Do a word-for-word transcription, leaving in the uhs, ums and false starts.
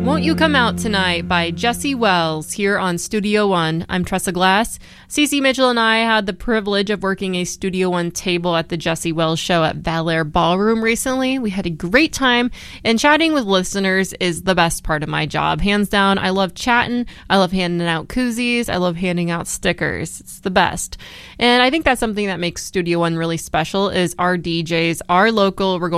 Won't You Come Out Tonight by Jesse Wells here on Studio One. I'm Tressa Glass. Cece Mitchell and I had the privilege of working a Studio One table at the Jesse Wells show at Valair Ballroom recently. We had a great time, and chatting with listeners is the best part of my job. Hands down, I love chatting. I love handing out koozies. I love handing out stickers. It's the best. And I think that's something that makes Studio One really special is our D Js, our local. We're going